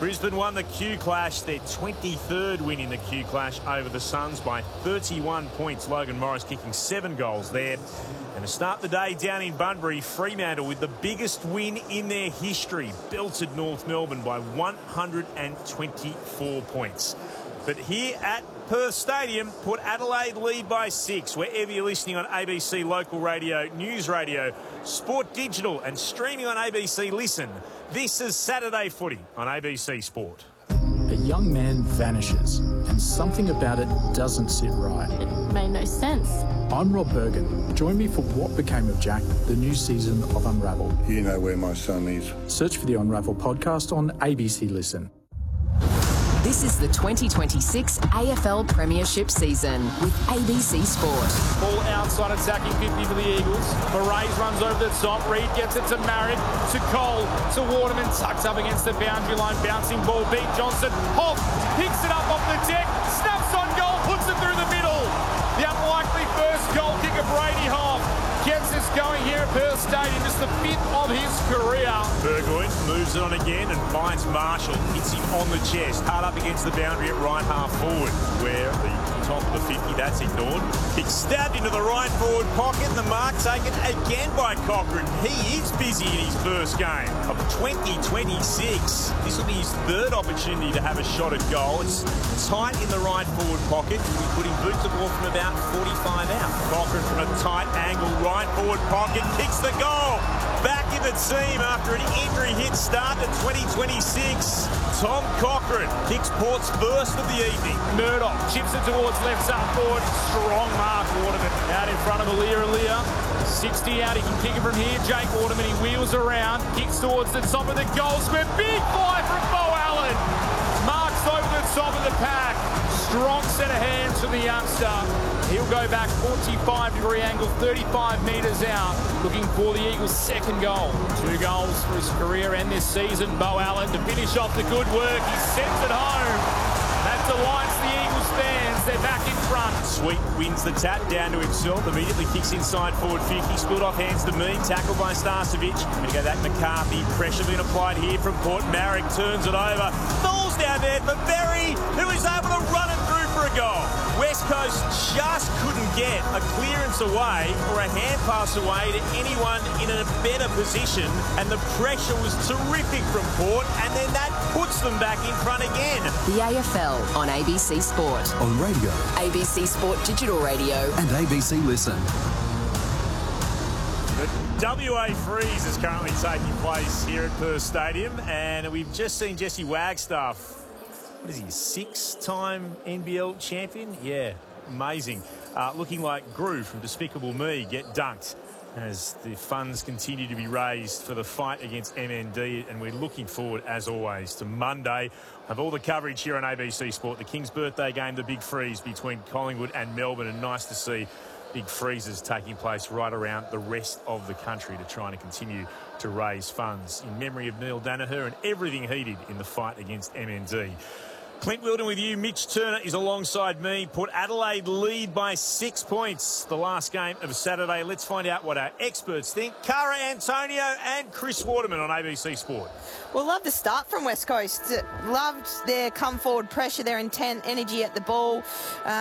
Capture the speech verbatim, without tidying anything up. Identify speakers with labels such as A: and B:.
A: Brisbane won the Q Clash, their twenty-third win in the Q Clash over the Suns by thirty-one points. Logan Morris kicking seven goals there. And to start the day down in Bunbury, Fremantle with the biggest win in their history, belted North Melbourne by one hundred twenty-four points. But here at Perth Stadium, Port Adelaide lead by six. Wherever you're listening on A B C Local Radio, News Radio, Sport Digital and streaming on A B C Listen, this is Saturday Footy on A B C Sport.
B: A young man vanishes and something about it doesn't sit right.
C: It made no sense.
B: I'm Rob Bergen. Join me for What Became of Jack, the new season of Unravel.
D: You know where my son is.
B: Search for the Unravel podcast on A B C Listen.
E: This is the twenty twenty-six A F L Premiership season with A B C Sport.
F: Ball outside attacking fifty for the Eagles. Moraes runs over the top. Reid gets it to Marrick, to Cole, to Waterman. Tucks up against the boundary line. Bouncing ball. Beat Johnson. Holt picks it up off the deck. Snaps on goal. Puts it through the middle. The unlikely first goal kick of Brady Holt gets us going here at Perth Stadium. Just the fifth of his career.
A: Burgoyne moves it on again and finds Marshall. Hits him on the chest. Hard up against the boundary at right half forward, where the top of the fifty, that's ignored. It's stabbed into the right forward pocket. The mark taken again by Cochrane. He is busy in his first game of twenty twenty-six. This will be his third opportunity to have a shot at goal. It's tight in the right forward pocket. He'll be putting boot the ball from about forty-five out. Cochrane from a tight angle, right forward pocket, kicks the goal. Back in the team after an injury hit start to twenty twenty-six. Tom Cochrane kicks Port's first of the evening.
F: Murdoch chips it towards left side forward. Strong mark, Waterman. Out in front of Alia Alia. sixty out, he can kick it from here. Jake Waterman, he wheels around. Kicks towards the top of the goal square. Big fly from Bo Allen. Marks over the top of the pack. Strong set of hands from the youngster. He'll go back forty-five degree angle, thirty-five metres out, looking for the Eagles' second goal. Two goals for his career and this season. Bo Allen to finish off the good work. He sends it home. That delights the Eagles fans. They're back in front.
A: Sweet wins the tap down to himself. Immediately kicks inside forward fifty. Spilled off hands to Mead. Tackled by Starcevic. Going to go that McCarthy. Pressure being applied here from Port. Marrick turns it over. Falls down there for Berry, who is able to run it through for a goal. West Coast just couldn't get a clearance away or a hand pass away to anyone in a better position, and the pressure was terrific from Port, and then that puts them back in front again.
E: The A F L on A B C Sport.
G: On radio,
E: A B C Sport Digital Radio.
G: and A B C Listen.
A: The W A Freeze is currently taking place here at Perth Stadium, and we've just seen Jesse Wagstaff. What is he, six-time N B L champion? Yeah, amazing. Uh, looking like Gru from Despicable Me get dunked as the funds continue to be raised for the fight against M N D, and we're looking forward, as always, to Monday. Have all the coverage here on A B C Sport. The King's birthday game, the big freeze between Collingwood and Melbourne, and nice to see big freezes taking place right around the rest of the country to try and continue to raise funds in memory of Neil Danaher and everything he did in the fight against M N D. Clint Wilden with you. Mitch Turner is alongside me. Port Adelaide lead by six points. The last game of Saturday. Let's find out what our experts think. Cara Antonio and Chris Waterman on A B C Sport.
H: Well, love the start from West Coast. Loved their come forward pressure, their intent, energy at the ball. Uh,